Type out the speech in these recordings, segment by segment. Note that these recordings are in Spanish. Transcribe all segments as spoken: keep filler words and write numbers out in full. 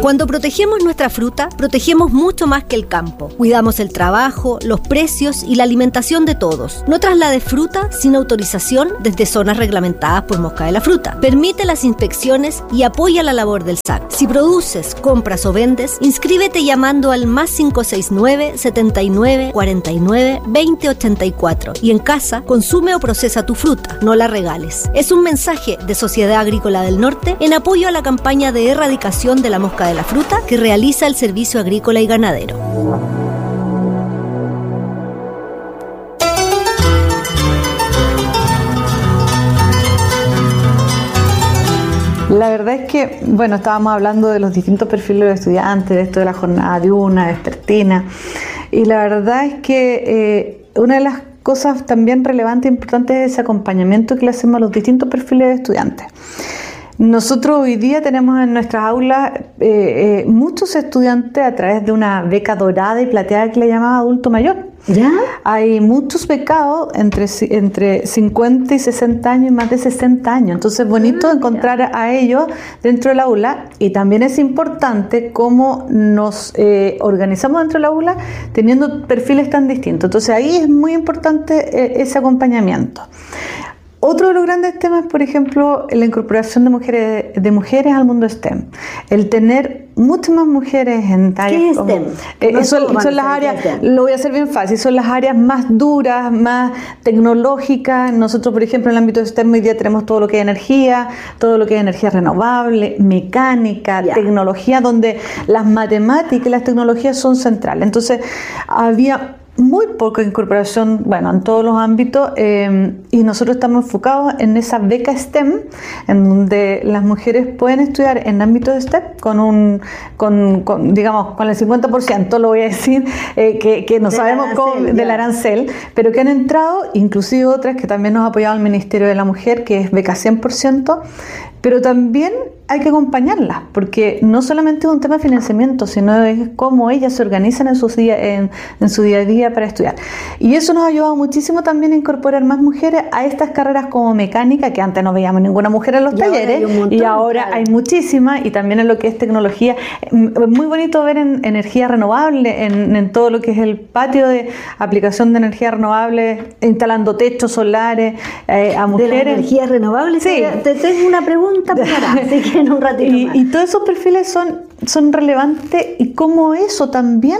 Cuando protegemos nuestra fruta, protegemos mucho más que el campo. Cuidamos el trabajo, los precios y la alimentación de todos. No traslades fruta sin autorización desde zonas reglamentadas por Mosca de la Fruta. Permite las inspecciones y apoya la labor del S A C. Si produces, compras o vendes, inscríbete llamando al más cinco seis nueve, setenta y nueve, cuarenta y nueve, veinte ochenta y cuatro y en casa consume o procesa tu fruta, no la regales. Es un mensaje de Sociedad Agrícola del Norte en apoyo a la campaña de erradicación de la mosca de la fruta que realiza el Servicio Agrícola y Ganadero. La verdad es que, bueno, estábamos hablando de los distintos perfiles de estudiantes, de esto de la jornada diurna, vespertina, y la verdad es que eh, una de las cosas también relevantes e importantes es ese acompañamiento que le hacemos a los distintos perfiles de estudiantes. Nosotros hoy día tenemos en nuestras aulas eh, eh, muchos estudiantes a través de una beca dorada y plateada que le llamaba adulto mayor. ¿Ya? Hay muchos becados entre, entre cincuenta y sesenta años y más de sesenta años. Entonces es bonito ah, encontrar ya. a ellos dentro del aula, y también es importante cómo nos eh, organizamos dentro del aula teniendo perfiles tan distintos. Entonces ahí es muy importante eh, ese acompañamiento. Otro de los grandes temas, por ejemplo, la incorporación de mujeres de mujeres al mundo STEM. El tener muchas más mujeres en áreas. ¿Qué es como, STEM? Eh, no son son las áreas, lo voy a hacer bien fácil, son las áreas más duras, más tecnológicas. Nosotros, por ejemplo, en el ámbito de STEM hoy día tenemos todo lo que es energía, todo lo que es energía renovable, mecánica, ya. tecnología, donde las matemáticas y las tecnologías son centrales. Entonces, había muy poca incorporación, bueno, en todos los ámbitos, eh, y nosotros estamos enfocados en esa beca STEM, en donde las mujeres pueden estudiar en ámbitos de STEM con un, con, con digamos, con el cincuenta por ciento, lo voy a decir, eh, que, que no de sabemos arancel, cómo, del arancel, pero que han entrado, inclusive otras que también nos ha apoyado el Ministerio de la Mujer, que es beca cien por ciento, pero también hay que acompañarlas, porque no solamente es un tema de financiamiento, sino es cómo ellas se organizan en, sus día, en, en su día a día para estudiar. Y eso nos ha ayudado muchísimo también a incorporar más mujeres a estas carreras como mecánica, que antes no veíamos ninguna mujer en los y talleres, ahora montón, y ahora claro. hay muchísimas, y también en lo que es tecnología. Es muy bonito ver en energía renovable, en, en todo lo que es el patio de aplicación de energía renovable, instalando techos solares eh, a mujeres. ¿De la energía renovable? Sí. Te tengo una pregunta para así que en un ratito y, más. y todos esos perfiles son, son relevantes, y cómo eso también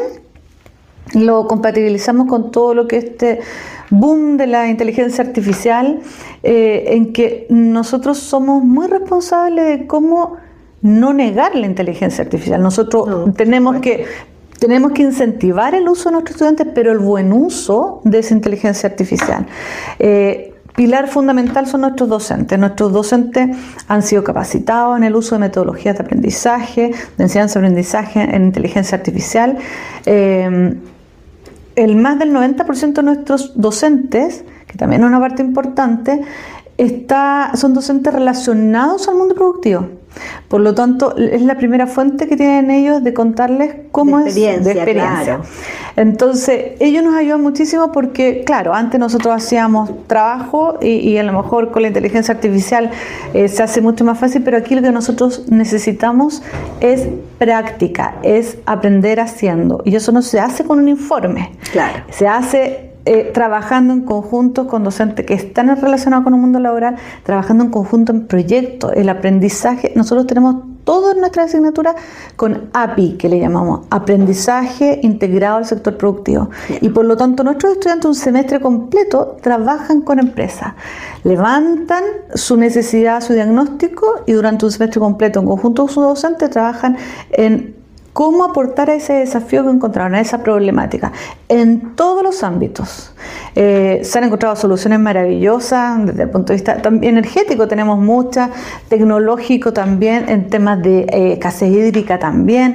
lo compatibilizamos con todo lo que es este boom de la inteligencia artificial, eh, en que nosotros somos muy responsables de cómo no negar la inteligencia artificial. Nosotros no, tenemos que Tenemos que incentivar el uso de nuestros estudiantes, pero el buen uso de esa inteligencia artificial. Eh, Pilar fundamental son nuestros docentes. Nuestros docentes han sido capacitados en el uso de metodologías de aprendizaje, de enseñanza-aprendizaje en inteligencia artificial. Eh, el más del noventa por ciento de nuestros docentes, que también es una parte importante, está, son docentes relacionados al mundo productivo. Por lo tanto, es la primera fuente que tienen ellos de contarles cómo de es de experiencia. Claro. Entonces, ellos nos ayudan muchísimo porque, claro, antes nosotros hacíamos trabajo y, y a lo mejor con la inteligencia artificial eh, se hace mucho más fácil, pero aquí lo que nosotros necesitamos es práctica, es aprender haciendo. Y eso no se hace con un informe. Claro. Se hace Eh, trabajando en conjunto con docentes que están relacionados con el mundo laboral, trabajando en conjunto en proyectos, el aprendizaje. Nosotros tenemos todas nuestras asignaturas con A P I, que le llamamos Aprendizaje Integrado al Sector Productivo. Y por lo tanto nuestros estudiantes un semestre completo trabajan con empresas, levantan su necesidad, su diagnóstico, y durante un semestre completo en conjunto con sus docentes trabajan en cómo aportar a ese desafío que encontraron, a esa problemática, en todos los ámbitos. Eh, se han encontrado soluciones maravillosas desde el punto de vista también energético, tenemos muchas, tecnológico también, en temas de eh, escasez hídrica también.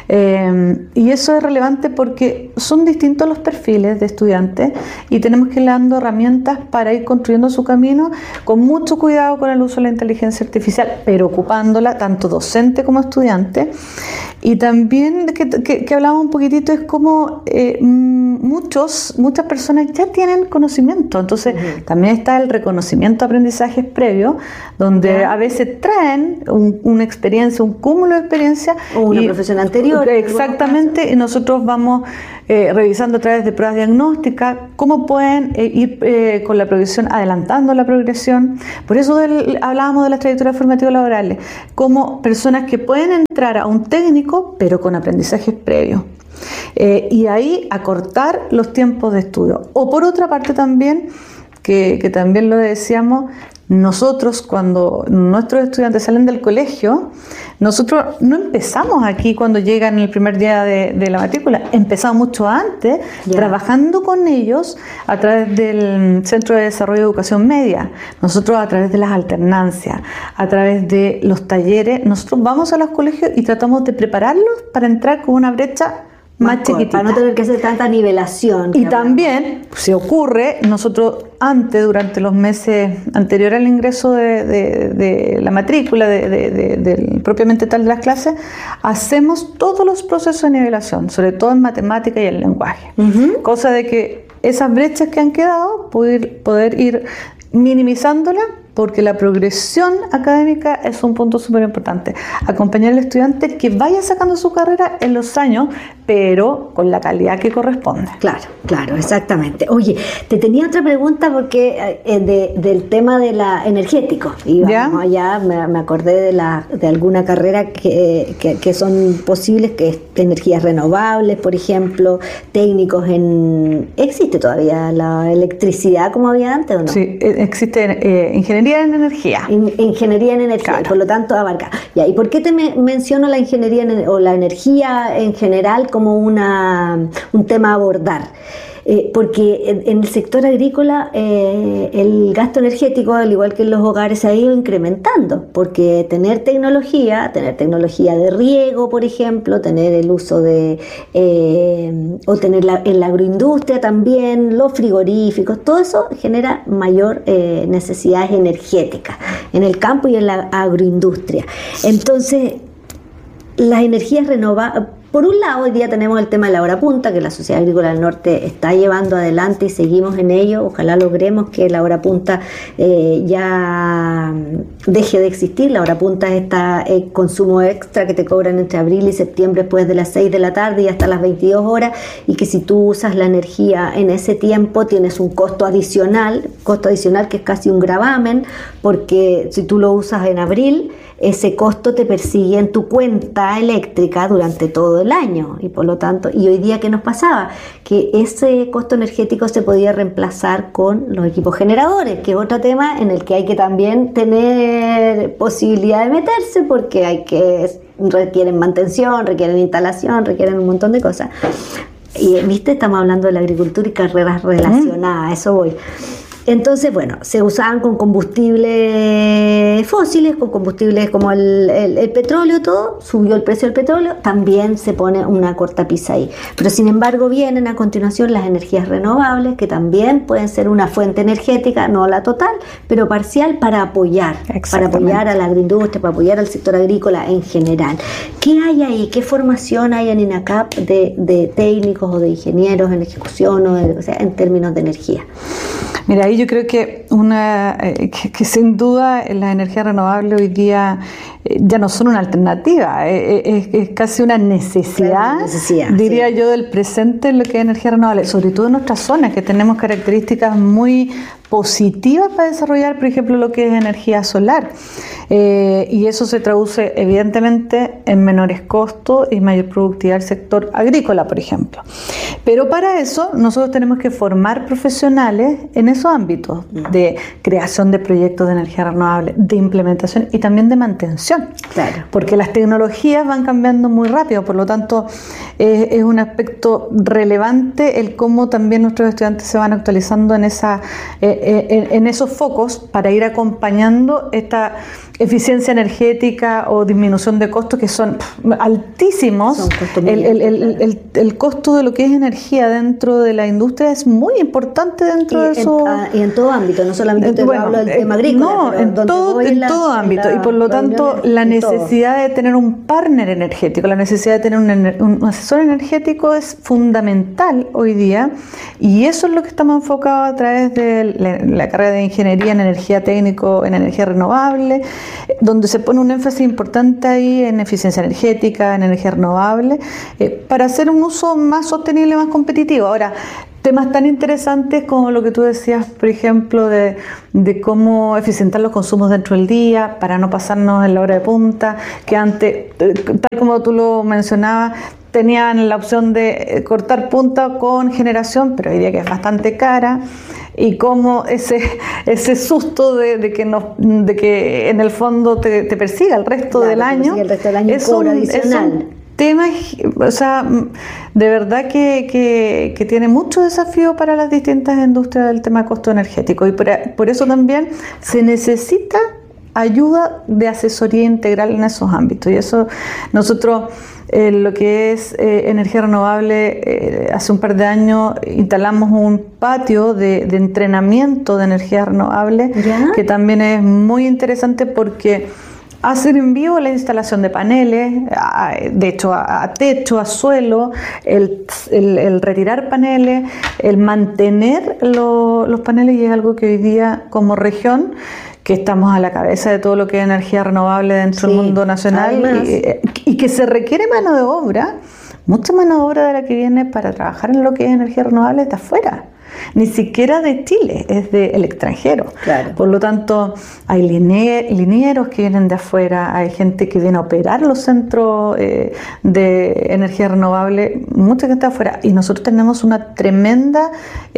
Eh, y eso es relevante porque son distintos los perfiles de estudiantes y tenemos que ir dando herramientas para ir construyendo su camino con mucho cuidado con el uso de la inteligencia artificial, pero ocupándola tanto docente como estudiante. Y también que, que, que hablamos un poquitito es como eh, muchos, muchas personas ya tienen conocimiento, entonces uh-huh. también está el reconocimiento de aprendizajes previos, donde uh-huh. a veces traen un, una experiencia, un cúmulo de experiencia o una y, profesión anterior. Exactamente, y nosotros vamos eh, revisando a través de pruebas diagnósticas cómo pueden eh, ir eh, con la progresión, adelantando la progresión. Por eso del, hablábamos de las trayectorias formativas laborales, como personas que pueden entrar a un técnico, pero con aprendizajes previos. Eh, y ahí acortar los tiempos de estudio. O por otra parte también, que, que también lo decíamos, nosotros cuando nuestros estudiantes salen del colegio, nosotros no empezamos aquí cuando llegan el primer día de, de la matrícula, empezamos mucho antes, yeah. trabajando con ellos a través del Centro de Desarrollo de Educación Media, nosotros a través de las alternancias, a través de los talleres, nosotros vamos a los colegios y tratamos de prepararlos para entrar con una brecha más chiquitita. Para no tener que hacer tanta nivelación. Y también, si ocurre, nosotros antes, durante los meses anteriores al ingreso de, de, de la matrícula, de, de, de, de, propiamente tal de las clases, hacemos todos los procesos de nivelación, sobre todo en matemática y en lenguaje. Uh-huh. Cosa de que esas brechas que han quedado, poder, poder ir minimizándolas, porque la progresión académica es un punto súper importante. Acompañar al estudiante que vaya sacando su carrera en los años, pero con la calidad que corresponde. Claro, claro, exactamente. Oye, te tenía otra pregunta porque eh, de, del tema de la energético. Y vamos allá, me, me acordé de, la, de alguna carrera que, que, que son posibles, que es energías renovables, por ejemplo, técnicos en... ¿Existe todavía la electricidad como había antes o no? Sí, existe eh, ingeniería en energía. In, ingeniería en energía, claro. Por lo tanto abarca. Ya, ¿y por qué te me, menciono la ingeniería en, o la energía en general como una, un tema a abordar? Eh, porque en, en el sector agrícola eh, el gasto energético, al igual que en los hogares, se ha ido incrementando, porque tener tecnología, tener tecnología de riego, por ejemplo, tener el uso de, eh, o tener la, en la agroindustria también, los frigoríficos, todo eso genera mayor eh, necesidades energéticas en el campo y en la agroindustria. Entonces, las energías renovables, por un lado, hoy día tenemos el tema de la hora punta, que la Sociedad Agrícola del Norte está llevando adelante y seguimos en ello. Ojalá logremos que la hora punta eh, ya deje de existir. La hora punta es este consumo extra que te cobran entre abril y septiembre después de las seis de la tarde y hasta las veintidós horas, y que si tú usas la energía en ese tiempo tienes un costo adicional, costo adicional que es casi un gravamen, porque si tú lo usas en abril, ese costo te persigue en tu cuenta eléctrica durante todo el año, y por lo tanto, y hoy día ¿qué nos pasaba? Que ese costo energético se podía reemplazar con los equipos generadores, que es otro tema en el que hay que también tener posibilidad de meterse, porque hay que requieren mantención, requieren instalación, requieren un montón de cosas. Y viste, estamos hablando de la agricultura y carreras relacionadas, a eso voy. Entonces, bueno, se usaban con combustibles fósiles, con combustibles como el, el, el petróleo, todo, subió el precio del petróleo, también se pone una cortapisa ahí. Pero sin embargo vienen a continuación las energías renovables, que también pueden ser una fuente energética, no la total, pero parcial, para apoyar, para apoyar a la agroindustria, para apoyar al sector agrícola en general. ¿Qué hay ahí? ¿Qué formación hay en INACAP de, de técnicos o de ingenieros en ejecución, o, de, o sea, en términos de energía? Mira, ahí yo creo que una eh, que, que sin duda las energías renovables hoy día eh, ya no son una alternativa, eh, es, es casi una necesidad, claro, necesidad diría sí. yo, del presente en lo que es energía renovable, sobre todo en nuestras zonas, que tenemos características muy positivas para desarrollar, por ejemplo, lo que es energía solar. Eh, y eso se traduce evidentemente en menores costos y mayor productividad del sector agrícola, por ejemplo. Pero para eso nosotros tenemos que formar profesionales en esos ámbitos de creación de proyectos de energía renovable, de implementación y también de mantención. Claro. Porque las tecnologías van cambiando muy rápido, por lo tanto eh, es un aspecto relevante el cómo también nuestros estudiantes se van actualizando en esa eh, en, en esos focos para ir acompañando esta eficiencia energética o disminución de costos que son pff, altísimos. Son costos muy el, el, el, altos, el, el costo de lo que es energía dentro de la industria es muy importante dentro y de eso. En, a, y en todo ámbito, no solamente Eh, bueno, hablo del eh, tema agrícola. no, pero en donde todo, voy en la- todo en ámbito. la Y por lo tanto, reuniones, la en todo. necesidad de tener un partner energético, la necesidad de tener un, ener- un asesor energético es fundamental hoy día. Y eso es lo que estamos enfocados a través de la, la carrera de ingeniería en energía técnico, en energía renovable, donde se pone un énfasis importante ahí en eficiencia energética, en energía renovable, eh, para hacer un uso más sostenible, más competitivo. Ahora, temas tan interesantes como lo que tú decías, por ejemplo, de, de cómo eficientar los consumos dentro del día para no pasarnos en la hora de punta, que antes, eh, tal como tú lo mencionabas, tenían la opción de cortar punta con generación, pero hoy día que es bastante cara, y cómo ese, ese susto de, de, que nos, de que en el fondo te, te persiga el resto Claro, del te año, persigue el resto del año es cobro un, adicional. es un tema, o sea, de verdad que, que, que tiene mucho desafío para las distintas industrias del tema de costo energético, y por, por eso también se necesita ayuda de asesoría integral en esos ámbitos. Y eso nosotros, eh, lo que es eh, energía renovable, eh, hace un par de años instalamos un patio de, de entrenamiento de energía renovable, ¿Ya? que también es muy interesante porque hacer en vivo la instalación de paneles, a, de hecho a, a techo, a suelo, el, el, el retirar paneles, el mantener lo, los paneles, y es algo que hoy día como región, que estamos a la cabeza de todo lo que es energía renovable dentro Sí, del mundo nacional, y, y que se requiere mano de obra, mucha mano de obra de la que viene para trabajar en lo que es energía renovable de afuera. Ni siquiera de Chile, es del extranjero. Claro. Por lo tanto, hay line- linieros que vienen de afuera, hay gente que viene a operar los centros eh, de energía renovable, mucha gente de afuera. Y nosotros tenemos una tremenda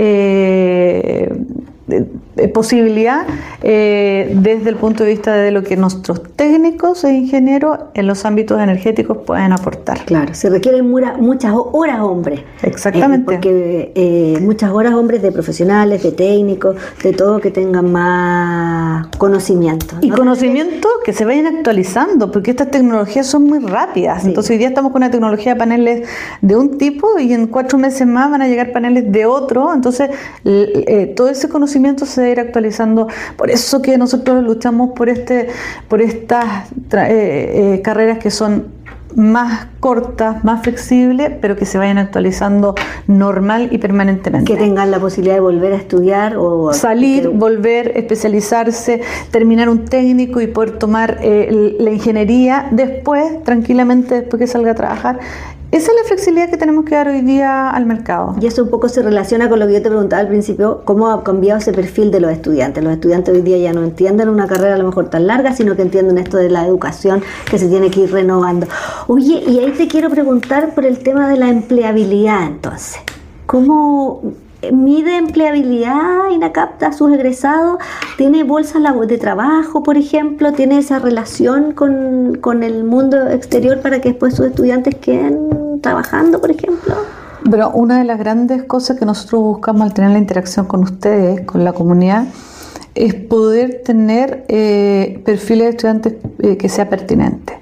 eh, eh, posibilidad eh, desde el punto de vista de lo que nuestros técnicos e ingenieros en los ámbitos energéticos pueden aportar. Claro, se requieren mura- muchas horas hombres. Exactamente. Eh, porque eh, muchas horas hombres de profesionales, de técnicos, de todo que tengan más conocimiento. Y ¿no? conocimiento que se vayan actualizando, porque estas tecnologías son muy rápidas. Sí. Entonces hoy día estamos con una tecnología de paneles de un tipo y en cuatro meses más van a llegar paneles de otro. Entonces l- eh, todo ese conocimiento se debe ir actualizando. Por eso que nosotros luchamos por este, por estas tra- eh, eh, carreras que son más cortas, más flexibles, pero que se vayan actualizando normal y permanentemente. Que tengan la posibilidad de volver a estudiar o Salir, que- volver, especializarse, terminar un técnico y poder tomar eh, la ingeniería después, tranquilamente, después que salga a trabajar. Esa es la flexibilidad que tenemos que dar hoy día al mercado. Y eso un poco se relaciona con lo que yo te preguntaba al principio, cómo ha cambiado ese perfil de los estudiantes. Los estudiantes hoy día ya no entienden una carrera a lo mejor tan larga, sino que entienden esto de la educación que se tiene que ir renovando. Oye, y ahí te quiero preguntar por el tema de la empleabilidad entonces. ¿Cómo mide empleabilidad INACAP a sus egresados? ¿Tiene bolsas labo- de trabajo, por ejemplo? ¿Tiene esa relación con, con el mundo exterior para que después sus estudiantes queden trabajando, por ejemplo? Pero una de las grandes cosas que nosotros buscamos al tener la interacción con ustedes, con la comunidad, es poder tener eh, perfiles de estudiantes eh, que sea pertinente.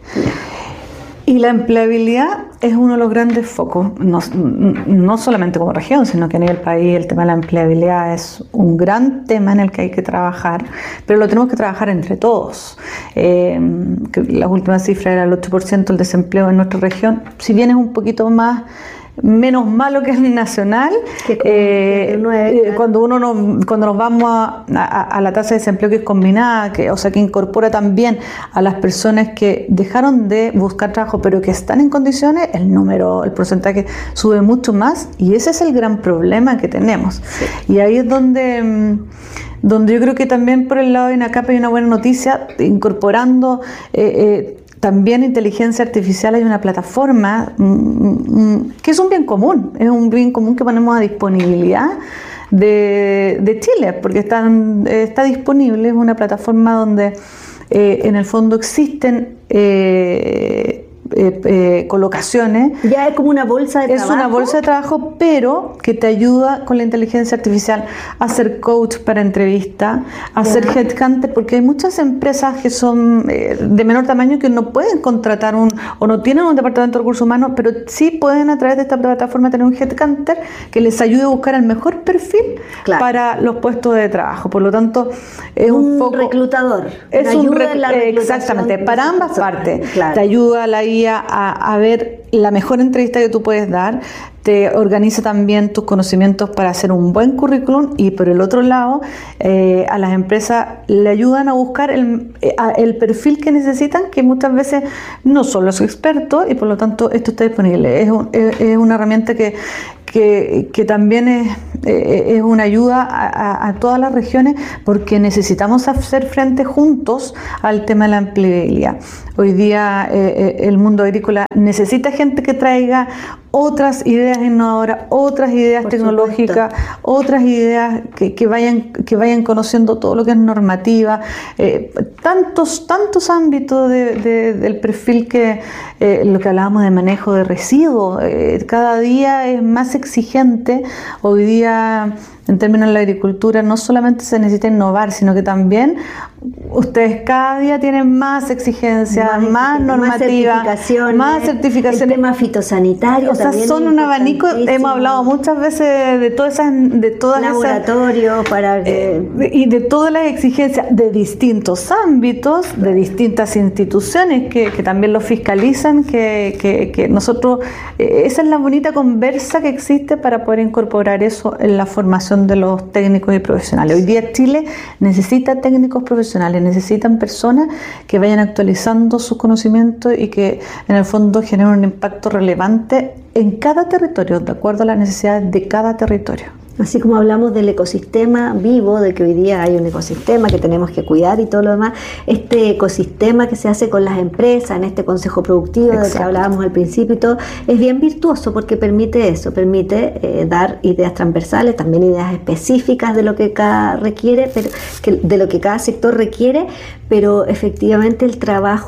Y la empleabilidad es uno de los grandes focos, no, no solamente como región, sino que a nivel país el tema de la empleabilidad es un gran tema en el que hay que trabajar, pero lo tenemos que trabajar entre todos. Eh, la última cifra era el ocho por ciento del desempleo en nuestra región, si bien es un poquito más menos malo que el nacional, Que como eh, el nueve, eh, claro. cuando uno nos, cuando nos vamos a, a, a la tasa de desempleo que es combinada, que, o sea, que incorpora también a las personas que dejaron de buscar trabajo pero que están en condiciones, el número, el porcentaje sube mucho más, y ese es el gran problema que tenemos. Sí. Y ahí es donde mm, donde yo creo que también por el lado de INACAP hay una buena noticia, incorporando eh, eh, también inteligencia artificial. Hay una plataforma mm, mm, que es un bien común, es un bien común que ponemos a disponibilidad de, de Chile, porque están, está disponible, es una plataforma donde eh, en el fondo existen eh, eh, de colocaciones. Ya es como una bolsa de es trabajo. Es una bolsa de trabajo, pero que te ayuda con la inteligencia artificial a ser coach para entrevistas, a ser headhunter, porque hay muchas empresas que son eh, de menor tamaño que no pueden contratar un, o no tienen un departamento de recursos humanos, pero sí pueden a través de esta plataforma tener un headhunter que les ayude a buscar el mejor perfil claro. para los puestos de trabajo. Por lo tanto, es un, un foco, reclutador. Es un rec, exactamente, para ambas partes. Claro. Te ayuda la I A a, a ver la mejor entrevista que tú puedes dar, te organiza también tus conocimientos para hacer un buen currículum y por el otro lado eh, a las empresas le ayudan a buscar el, el perfil que necesitan, que muchas veces no son los expertos y por lo tanto esto está disponible. Es, un, es, es una herramienta que, que, que también es, eh, es una ayuda a, a, a todas las regiones porque necesitamos hacer frente juntos al tema de la empleabilidad. Hoy día eh, el mundo agrícola necesita gente que traiga otras ideas innovadoras, otras ideas Por tecnológicas, supuesto. otras ideas que, que vayan que vayan conociendo todo lo que es normativa, eh, tantos tantos ámbitos de, de, del perfil que eh, lo que hablábamos de manejo de residuos, eh, cada día es más exigente. Hoy día en términos de la agricultura no solamente se necesita innovar, sino que también ustedes cada día tienen más exigencias, más, más normativa, más certificaciones, más certificaciones. El tema fitosanitario. O sea, son un abanico, hemos hablado muchas veces de todas esas, de todas laboratorios esas, para que... eh, y de todas las exigencias de distintos ámbitos, de distintas instituciones que, que también lo fiscalizan, que, que, que nosotros, eh, esa es la bonita conversa que existe para poder incorporar eso en la formación de los técnicos y profesionales. Hoy día Chile necesita técnicos profesionales, necesitan personas que vayan actualizando sus conocimientos y que en el fondo generen un impacto relevante en cada territorio, de acuerdo a las necesidades de cada territorio. Así como hablamos del ecosistema vivo, de que hoy día hay un ecosistema que tenemos que cuidar y todo lo demás, este ecosistema que se hace con las empresas, en este consejo productivo Exacto. del que hablábamos al principio y todo, es bien virtuoso porque permite eso, permite eh, dar ideas transversales, también ideas específicas de lo que cada requiere, pero que, de lo que cada sector requiere, pero efectivamente el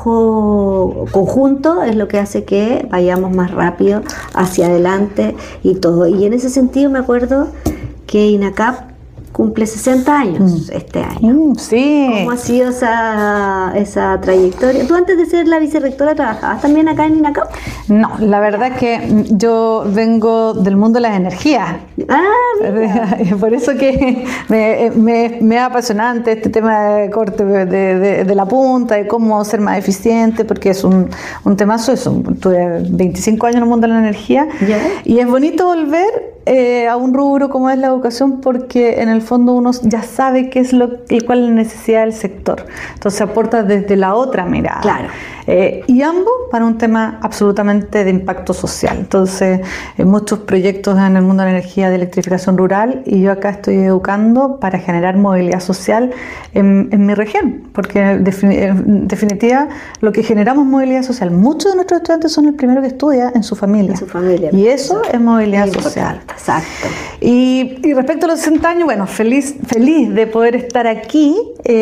trabajo conjunto es lo que hace que vayamos más rápido hacia adelante y todo. Y en ese sentido me acuerdo que INACAP cumple sesenta años mm. este año. Mm, sí. ¿Cómo ha sido esa, esa trayectoria? ¿Tú antes de ser la vicerrectora trabajabas también acá en INACAP? No, la verdad es que yo vengo del mundo de las energías. Ah, mira. Por eso que me, me, me es apasionante este tema de corte de, de, de la punta, de cómo ser más eficiente, porque es un, un temazo. Eso. Tuve veinticinco años en el mundo de la energía. ¿Ya? Y es bonito volver eh, a un rubro como es la educación, porque en el fondo uno ya sabe qué es lo y cuál es la necesidad del sector. Entonces aporta desde la otra mirada. Claro. Eh, y ambos para un tema absolutamente de impacto social. Entonces, eh, muchos proyectos en el mundo de la energía de electrificación rural y yo acá estoy educando para generar movilidad social en, en mi región, porque en definitiva lo que generamos movilidad social. Muchos de nuestros estudiantes son el primero que estudia en su familia. En su familia. Y eso es movilidad social. Exacto. Y, y respecto a los sesenta años, bueno, feliz, feliz de poder estar aquí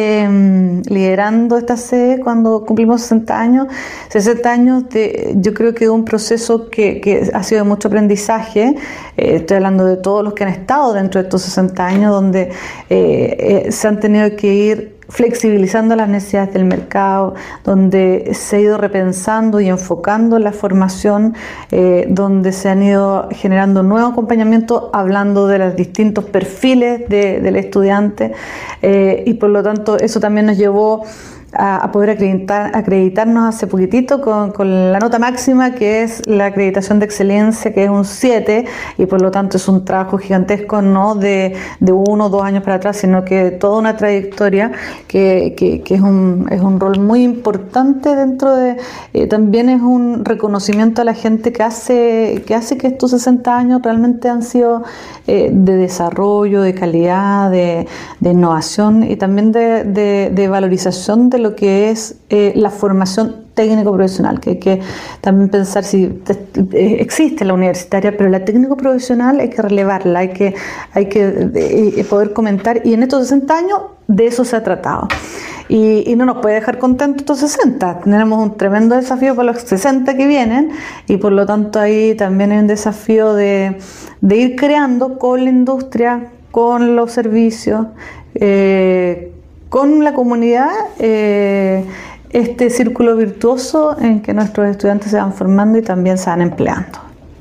eh, liderando esta sede cuando cumplimos sesenta años. sesenta años de, yo creo que de un proceso que, que ha sido de mucho aprendizaje. Eh, estoy hablando de todos los que han estado dentro de estos sesenta años, donde eh, eh, se han tenido que ir flexibilizando las necesidades del mercado, donde se ha ido repensando y enfocando la formación, eh, donde se han ido generando nuevos acompañamientos, hablando de los distintos perfiles de, del estudiante, eh, y por lo tanto eso también nos llevó a, a poder acreditar, acreditarnos hace poquitito con, con la nota máxima, que es la acreditación de excelencia, que es un siete, y por lo tanto es un trabajo gigantesco, no de, de uno o dos años para atrás, sino que toda una trayectoria que, que, que es, un, es un rol muy importante dentro de, eh, también es un reconocimiento a la gente que hace que, hace que estos sesenta años realmente han sido eh, de desarrollo, de calidad, de, de innovación y también de, de, de valorización de lo que es eh, la formación técnico profesional, que hay que también pensar si existe la universitaria, pero la técnico profesional hay que relevarla, hay que, hay que poder comentar, y en estos sesenta años de eso se ha tratado. Y, y no nos puede dejar contentos estos sesenta. Tenemos un tremendo desafío para los sesenta que vienen, y por lo tanto ahí también hay un desafío de, de ir creando con la industria, con los servicios, eh, con la comunidad, eh, este círculo virtuoso en que nuestros estudiantes se van formando y también se van empleando.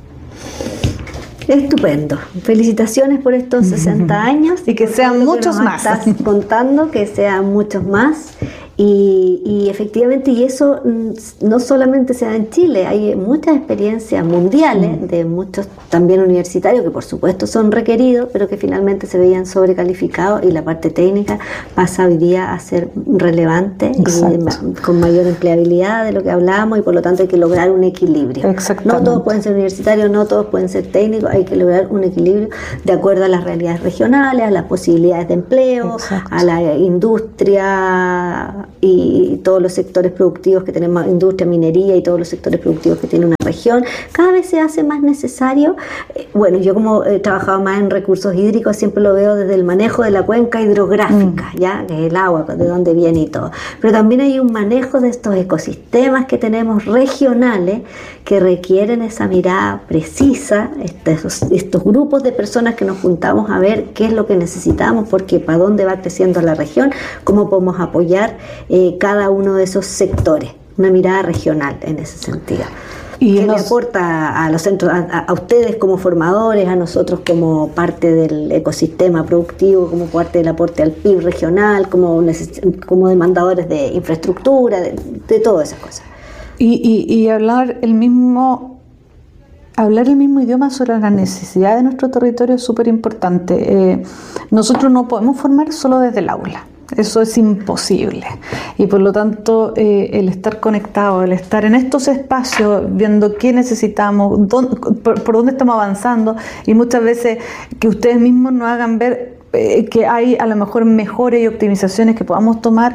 Estupendo. Felicitaciones por estos sesenta años. Y que sean muchos que nos más. Estás contando que sean muchos más. Y, y efectivamente, y eso no solamente se da en Chile, hay muchas experiencias mundiales de muchos también universitarios que por supuesto son requeridos, pero que finalmente se veían sobrecalificados, y la parte técnica pasa hoy día a ser relevante y con mayor empleabilidad de lo que hablábamos, y por lo tanto hay que lograr un equilibrio. No todos pueden ser universitarios, no todos pueden ser técnicos, hay que lograr un equilibrio de acuerdo a las realidades regionales, a las posibilidades de empleo, Exacto. a la industria y todos los sectores productivos que tenemos, industria, minería y todos los sectores productivos que tiene una región. Cada vez se hace más necesario. Bueno, yo como he trabajado más en recursos hídricos, siempre lo veo desde el manejo de la cuenca hidrográfica, mm. ya, que es el agua, de dónde viene y todo. Pero también hay un manejo de estos ecosistemas que tenemos regionales que requieren esa mirada precisa, estos, estos grupos de personas que nos juntamos a ver qué es lo que necesitamos, porque para dónde va creciendo la región, cómo podemos apoyar eh, cada uno de esos sectores, una mirada regional en ese sentido. Y ¿Qué nos... le aporta a los centros, a, a ustedes como formadores, a nosotros como parte del ecosistema productivo, como parte del aporte al P I B regional, como, neces- como demandadores de infraestructura, de, de todas esas cosas? Y, y, y hablar el mismo hablar el mismo idioma sobre la necesidad de nuestro territorio es súper importante. Eh, nosotros no podemos formar solo desde el aula. Eso es imposible, y por lo tanto eh, el estar conectado, el estar en estos espacios viendo qué necesitamos, dónde, por, por dónde estamos avanzando, y muchas veces que ustedes mismos nos hagan ver eh, que hay a lo mejor mejores y optimizaciones que podamos tomar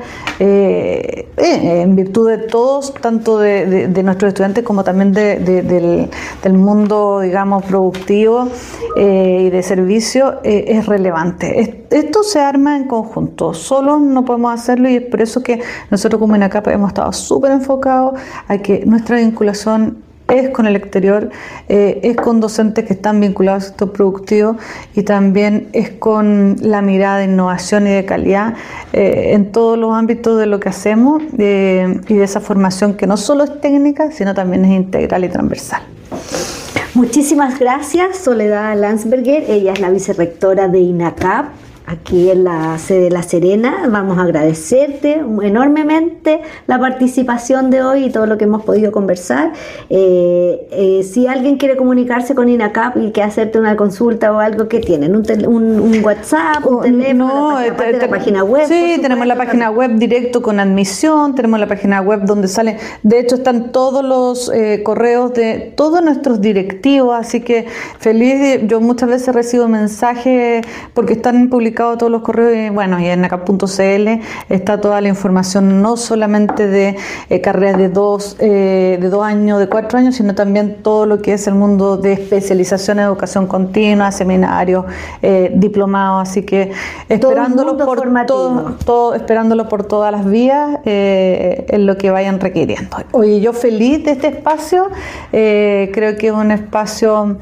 eh, eh, en virtud de todos, tanto de, de, de nuestros estudiantes como también de, de, del, del mundo, digamos, productivo eh, y de servicio, eh, es relevante. Es, esto se arma en conjunto, solos no podemos hacerlo, y es por eso que nosotros como INACAP hemos estado súper enfocados a que nuestra vinculación es con el exterior, eh, es con docentes que están vinculados al sector productivo, y también es con la mirada de innovación y de calidad eh, en todos los ámbitos de lo que hacemos, eh, y de esa formación que no solo es técnica, sino también es integral y transversal. Muchísimas gracias, Soledad Landsberger. Ella es la vicerrectora de INACAP, aquí en la sede de La Serena. Vamos a agradecerte enormemente la participación de hoy y todo lo que hemos podido conversar. Eh, eh, si alguien quiere comunicarse con INACAP y quiere hacerte una consulta o algo, ¿qué tienen? ¿Un, tel- un, un WhatsApp? ¿Un teléfono? No, la página, te, te, la página web? Sí, tenemos la página web directo con admisión, tenemos la página web donde salen, de hecho están todos los eh, correos de todos nuestros directivos, así que feliz. Yo muchas veces recibo mensajes porque están publicados todos los correos, y bueno, y en INACAP punto c l está toda la información, no solamente de eh, carreras de dos, eh, de dos años, de cuatro años, sino también todo lo que es el mundo de especialización en educación continua, seminarios, eh, diplomados, así que esperándolo por todo, todo, esperándolo por todas las vías, eh, en lo que vayan requiriendo. Oye, yo feliz de este espacio, eh, creo que es un espacio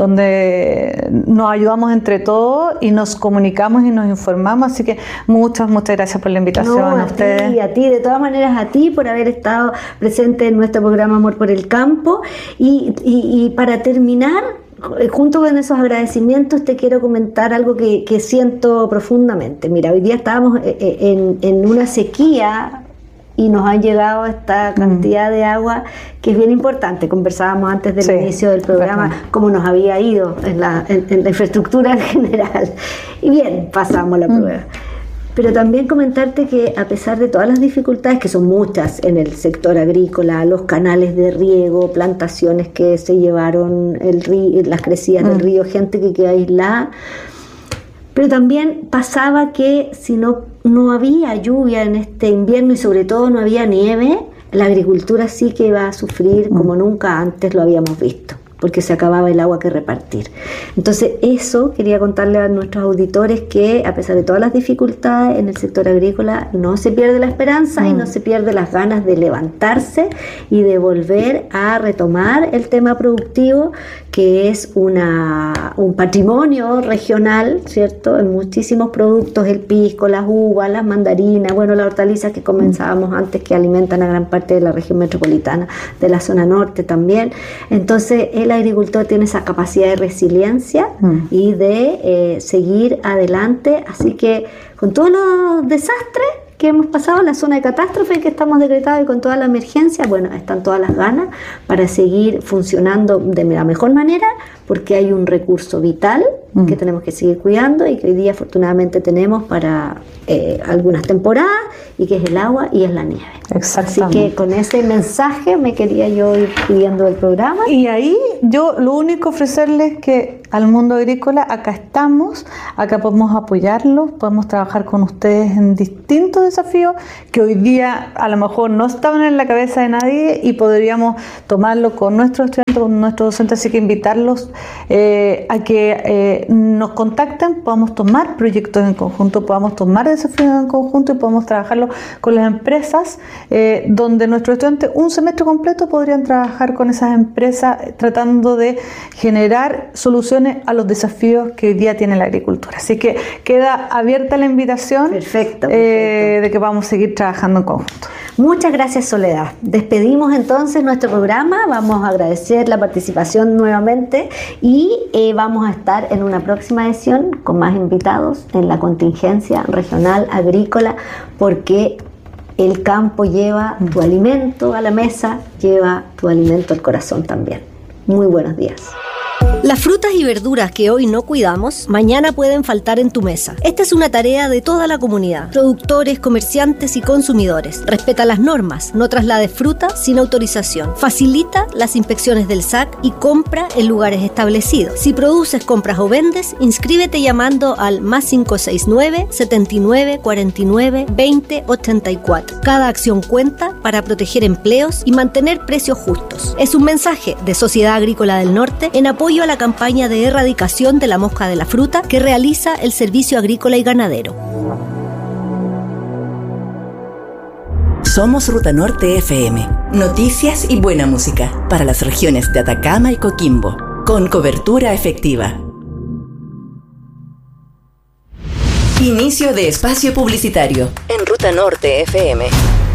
donde nos ayudamos entre todos y nos comunicamos y nos informamos, así que muchas, muchas gracias por la invitación. No, a, a ustedes. ti, a ti, de todas maneras a ti por haber estado presente en nuestro programa Amor por el Campo, y, y, y para terminar, junto con esos agradecimientos, te quiero comentar algo que, que siento profundamente. Mira, hoy día estábamos en, en una sequía y nos ha llegado esta cantidad de agua que es bien importante. Conversábamos antes del sí, inicio del programa bastante. Cómo nos había ido en la, en, en la infraestructura en general, y bien, pasamos la prueba. Mm. Pero también comentarte que a pesar de todas las dificultades, que son muchas en el sector agrícola, los canales de riego, plantaciones que se llevaron el río, las crecidas mm. del río, gente que queda aislada, pero también pasaba que si no, no había lluvia en este invierno, y sobre todo no había nieve, la agricultura sí que iba a sufrir como nunca antes lo habíamos visto, porque se acababa el agua que repartir. Entonces eso quería contarle a nuestros auditores, que a pesar de todas las dificultades en el sector agrícola no se pierde la esperanza mm. y no se pierde las ganas de levantarse y de volver a retomar el tema productivo, que es una, un patrimonio regional, ¿cierto? En muchísimos productos, el pisco, las uvas, las mandarinas, bueno, las hortalizas que comenzábamos mm. antes, que alimentan a gran parte de la región metropolitana, de la zona norte también. Entonces el agricultor tiene esa capacidad de resiliencia mm. y de eh, seguir adelante, así que con todos los desastres que hemos pasado, la zona de catástrofe que estamos decretados y con toda la emergencia, bueno, están todas las ganas para seguir funcionando de la mejor manera, porque hay un recurso vital mm. que tenemos que seguir cuidando y que hoy día afortunadamente tenemos para eh, algunas temporadas, y que es el agua y es la nieve. Así que con ese mensaje me quería yo ir pidiendo el programa. Y ahí yo lo único ofrecerles que al mundo agrícola, acá estamos, acá podemos apoyarlos, podemos trabajar con ustedes en distintos desafíos que hoy día a lo mejor no estaban en la cabeza de nadie y podríamos tomarlo con nuestros estudiantes, con nuestros docentes, así que invitarlos eh, a que eh, nos contacten, podamos tomar proyectos en conjunto, podamos tomar desafíos en conjunto y podamos trabajarlo con las empresas, eh, donde nuestros estudiantes un semestre completo podrían trabajar con esas empresas tratando de generar soluciones a los desafíos que hoy día tiene la agricultura. Así que queda abierta la invitación. Perfecto, perfecto. Eh, de que vamos a seguir trabajando en conjunto. Muchas gracias, Soledad. Despedimos entonces nuestro programa, vamos a agradecer la participación nuevamente y eh, vamos a estar en una próxima edición con más invitados en la contingencia regional agrícola, porque el campo lleva tu alimento a la mesa, lleva tu alimento al corazón también. Muy buenos días. Las frutas y verduras que hoy no cuidamos, mañana pueden faltar en tu mesa. Esta es una tarea de toda la comunidad, productores, comerciantes y consumidores. Respeta las normas, no traslades fruta sin autorización. Facilita las inspecciones del S A C y compra en lugares establecidos. Si produces, compras o vendes, inscríbete llamando al más cinco seis nueve, setenta y nueve, cuarenta y nueve, veinte, ochenta y cuatro. Cada acción cuenta para proteger empleos y mantener precios justos. Es un mensaje de Sociedad Agrícola del Norte en apoyo a la campaña de erradicación de la mosca de la fruta que realiza el Servicio Agrícola y Ganadero. Somos Ruta Norte F M. Noticias y buena música para las regiones de Atacama y Coquimbo, con cobertura efectiva. Inicio de espacio publicitario en Ruta Norte F M.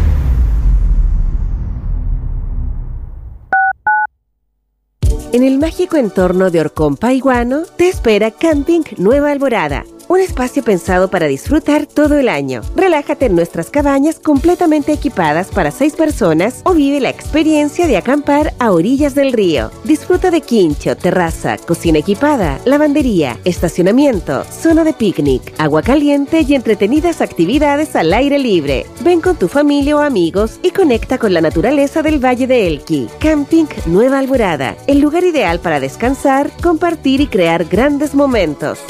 En el mágico entorno de Orcón Paiguano te espera Camping Nueva Alborada, un espacio pensado para disfrutar todo el año. Relájate en nuestras cabañas completamente equipadas para seis personas o vive la experiencia de acampar a orillas del río. Disfruta de quincho, terraza, cocina equipada, lavandería, estacionamiento, zona de picnic, agua caliente y entretenidas actividades al aire libre. Ven con tu familia o amigos y conecta con la naturaleza del Valle de Elqui. Camping Nueva Alborada, el lugar ideal para descansar, compartir y crear grandes momentos.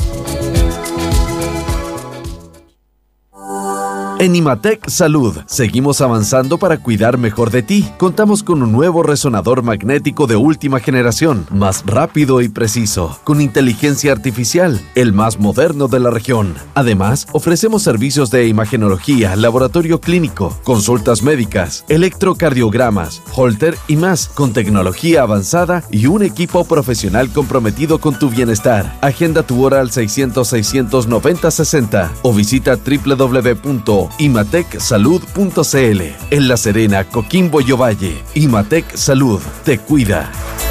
En Imatec Salud, seguimos avanzando para cuidar mejor de ti. Contamos con un nuevo resonador magnético de última generación, más rápido y preciso, con inteligencia artificial, el más moderno de la región. Además, ofrecemos servicios de imagenología, laboratorio clínico, consultas médicas, electrocardiogramas, holter y más, con tecnología avanzada y un equipo profesional comprometido con tu bienestar. Agenda tu hora al seiscientos, seiscientos noventa, sesenta o visita doble u doble u doble u punto imatec salud punto c l. En La Serena, Coquimbo y Ovalle, Imatec Salud te cuida.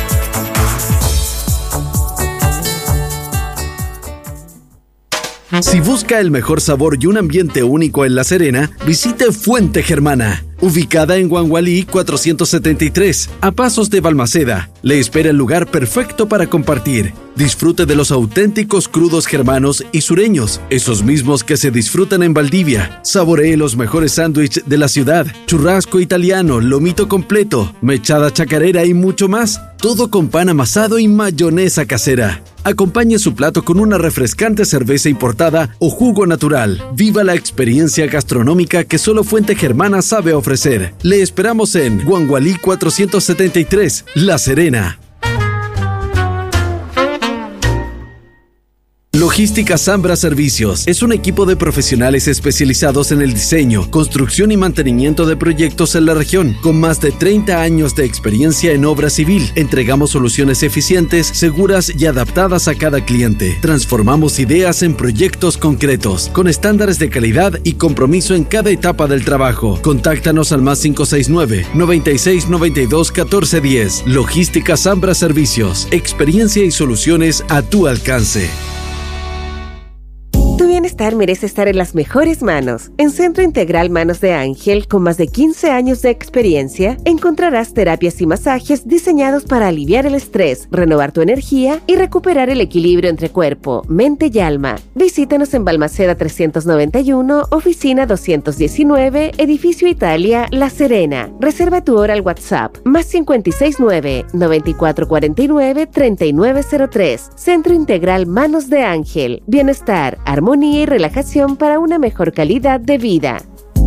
Si busca el mejor sabor y un ambiente único en La Serena, visite Fuente Germana. Ubicada en Guangualí cuatrocientos setenta y tres, a pasos de Balmaceda, le espera el lugar perfecto para compartir. Disfrute de los auténticos crudos germanos y sureños, esos mismos que se disfrutan en Valdivia. Saboree los mejores sándwiches de la ciudad, churrasco italiano, lomito completo, mechada chacarera y mucho más. Todo con pan amasado y mayonesa casera. Acompañe su plato con una refrescante cerveza importada o jugo natural. Viva la experiencia gastronómica que solo Fuente Germana sabe ofrecer. ofrecer. Le esperamos en Guangualí cuatrocientos setenta y tres, La Serena. Logística Zambra Servicios es un equipo de profesionales especializados en el diseño, construcción y mantenimiento de proyectos en la región. Con más de treinta años de experiencia en obra civil, entregamos soluciones eficientes, seguras y adaptadas a cada cliente. Transformamos ideas en proyectos concretos, con estándares de calidad y compromiso en cada etapa del trabajo. Contáctanos al más cinco seis nueve, noventa y seis, noventa y dos, catorce diez. Logística Zambra Servicios. Experiencia y soluciones a tu alcance. Tu bienestar merece estar en las mejores manos. En Centro Integral Manos de Ángel, con más de quince años de experiencia, encontrarás terapias y masajes diseñados para aliviar el estrés, renovar tu energía y recuperar el equilibrio entre cuerpo, mente y alma. Visítanos en Balmaceda trescientos noventa y uno, oficina doscientos diecinueve, Edificio Italia, La Serena. Reserva tu hora al WhatsApp, más cincuenta y seis nueve, noventa y cuatro cuarenta y nueve, treinta y nueve cero tres. Centro Integral Manos de Ángel. Bienestar, armonía y relajación para una mejor calidad de vida.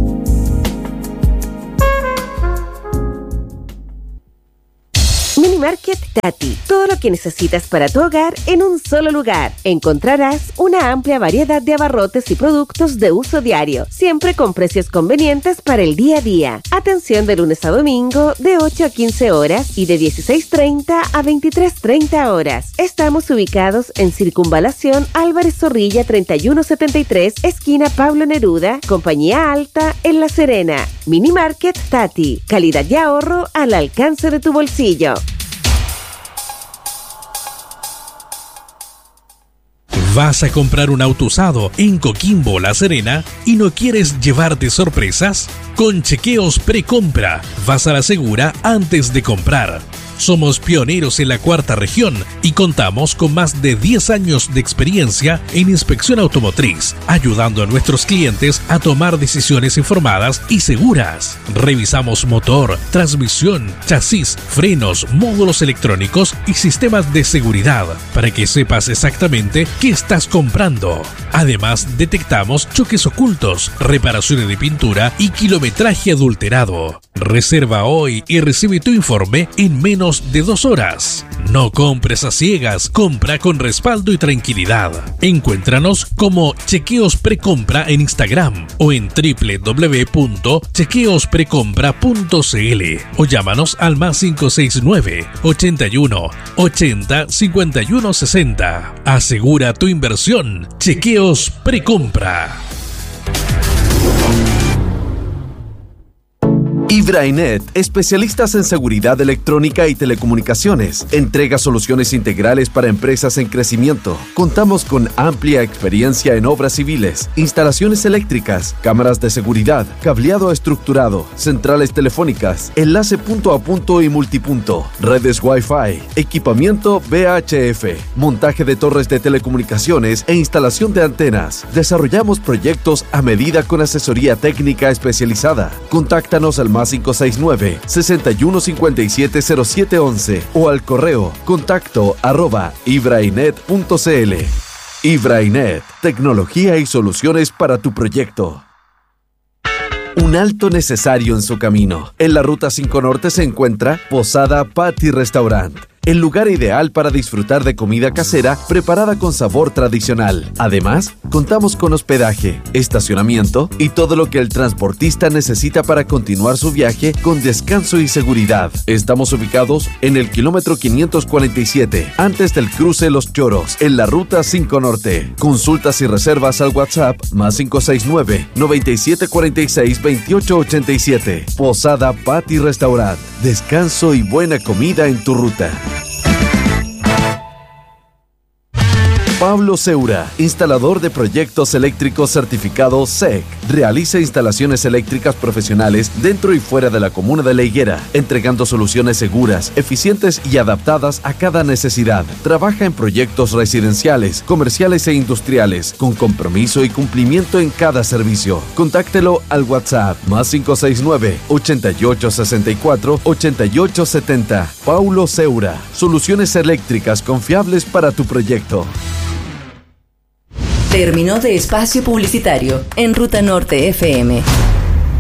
Minimarket Tati. Todo lo que necesitas para tu hogar en un solo lugar. Encontrarás una amplia variedad de abarrotes y productos de uso diario, siempre con precios convenientes para el día a día. Atención de lunes a domingo de ocho a quince horas y de dieciséis treinta a veintitrés treinta horas. Estamos ubicados en Circunvalación Álvarez Zorrilla treinta y uno setenta y tres, esquina Pablo Neruda, Compañía Alta, en La Serena. Minimarket Tati. Calidad y ahorro al alcance de tu bolsillo. ¿Vas a comprar un auto usado en Coquimbo, La Serena y no quieres llevarte sorpresas? Con Chequeos Precompra vas a la segura antes de comprar. Somos pioneros en la cuarta región y contamos con más de diez años de experiencia en inspección automotriz, ayudando a nuestros clientes a tomar decisiones informadas y seguras. Revisamos motor, transmisión, chasis, frenos, módulos electrónicos y sistemas de seguridad para que sepas exactamente qué estás comprando. Además, detectamos choques ocultos, reparaciones de pintura y kilometraje adulterado. Reserva hoy y recibe tu informe en menos de dos horas. No compres a ciegas, compra con respaldo y tranquilidad. Encuéntranos como Chequeos Precompra en Instagram o en doble u doble u doble u punto chequeos precompra punto c l o llámanos al más cinco seis nueve, ochenta y uno, ochenta, cincuenta y uno sesenta. Asegura tu inversión. Chequeos Precompra. Ibrainet, especialistas en seguridad electrónica y telecomunicaciones. Entrega soluciones integrales para empresas en crecimiento. Contamos con amplia experiencia en obras civiles, instalaciones eléctricas, cámaras de seguridad, cableado estructurado, centrales telefónicas, enlace punto a punto y multipunto, redes Wi-Fi, equipamiento V H F, montaje de torres de telecomunicaciones e instalación de antenas. Desarrollamos proyectos a medida con asesoría técnica especializada. Contáctanos al más cinco seis nueve, sesenta y uno cincuenta y siete cero siete once o al correo contacto arroba ibrainet punto c l. Ibrainet, tecnología y soluciones para tu proyecto. Un alto necesario en su camino. En la Ruta cinco Norte se encuentra Posada Patty Restaurant, el lugar ideal para disfrutar de comida casera preparada con sabor tradicional. Además, contamos con hospedaje, estacionamiento y todo lo que el transportista necesita para continuar su viaje con descanso y seguridad. Estamos ubicados en el kilómetro quinientos cuarenta y siete, antes del cruce Los Choros, en la Ruta cinco Norte. Consultas y reservas al WhatsApp más cinco seis nueve, noventa y siete cuarenta y seis, veintiocho ochenta y siete. Posada Patty Restaurant. Descanso y buena comida en tu ruta. Pablo Seura, instalador de proyectos eléctricos certificado S E C. Realiza instalaciones eléctricas profesionales dentro y fuera de la comuna de La Higuera, entregando soluciones seguras, eficientes y adaptadas a cada necesidad. Trabaja en proyectos residenciales, comerciales e industriales, con compromiso y cumplimiento en cada servicio. Contáctelo al WhatsApp más cinco seis nueve, ochenta y ocho sesenta y cuatro, ochenta y ocho setenta. Paulo Seura, soluciones eléctricas confiables para tu proyecto. Terminó de espacio publicitario en Ruta Norte F M.